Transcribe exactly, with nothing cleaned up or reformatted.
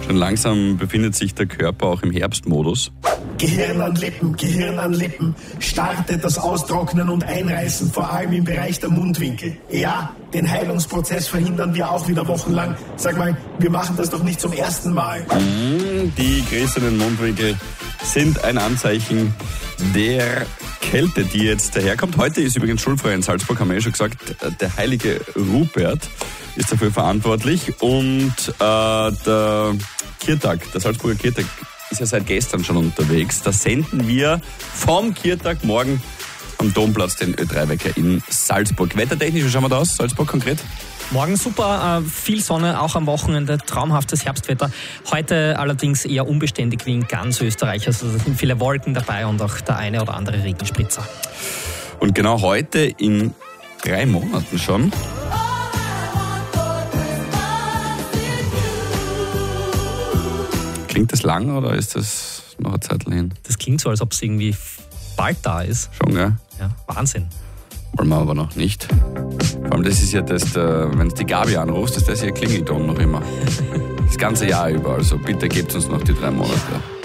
Schon langsam befindet sich der Körper auch im Herbstmodus. Gehirn an Lippen, Gehirn an Lippen. Startet das Austrocknen und Einreißen, vor allem im Bereich der Mundwinkel. Ja, den Heilungsprozess verhindern wir auch wieder wochenlang. Sag mal, wir machen das doch nicht zum ersten Mal. Die gerissenen Mundwinkel sind ein Anzeichen der Kälte, die jetzt daherkommt. Heute ist übrigens schulfrei in Salzburg, haben wir ja schon gesagt. Der heilige Rupert ist dafür verantwortlich und äh, der Kirtag, der Salzburger Kirtag, ist ja seit gestern schon unterwegs. Da senden wir vom Kirtag morgen am Domplatz den Ö drei Wecker in Salzburg. Wettertechnisch, wie schauen wir da aus, Salzburg konkret? Morgen super, äh, viel Sonne, auch am Wochenende, traumhaftes Herbstwetter. Heute allerdings eher unbeständig wie in ganz Österreich. Also da sind viele Wolken dabei und auch der eine oder andere Regenspritzer. Und genau heute in drei Monaten schon klingt das lang oder ist das noch eine Zeit hin? Das klingt so, als ob es irgendwie bald da ist. Schon, gell? Ja, Wahnsinn. Wollen wir aber noch nicht. Vor allem, das ist ja das, wenn du die Gabi anrufst, ist das ja Klingelton noch immer. Das ganze Jahr über. Also bitte gebt uns noch die drei Monate.